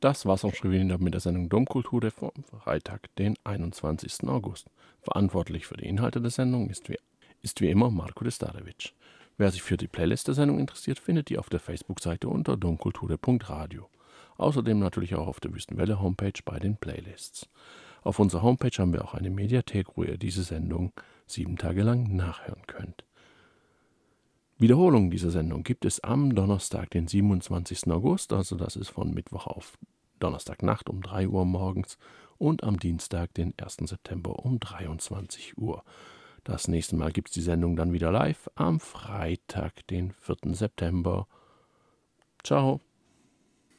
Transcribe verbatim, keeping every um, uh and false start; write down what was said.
Das war's auch schon wieder mit der Sendung Domkultur vom Freitag, den einundzwanzigsten August. Verantwortlich für die Inhalte der Sendung ist wie, ist wie immer Marko Destarevic. Wer sich für die Playlist der Sendung interessiert, findet die auf der Facebook-Seite unter domkulture punkt radio. Außerdem natürlich auch auf der Wüstenwelle-Homepage bei den Playlists. Auf unserer Homepage haben wir auch eine Mediathek, wo ihr diese Sendung sieben Tage lang nachhören könnt. Wiederholung dieser Sendung gibt es am Donnerstag, den siebenundzwanzigsten August, also das ist von Mittwoch auf Donnerstagnacht um drei Uhr morgens und am Dienstag, den ersten September um dreiundzwanzig Uhr. Das nächste Mal gibt es die Sendung dann wieder live am Freitag, den vierten September. Ciao.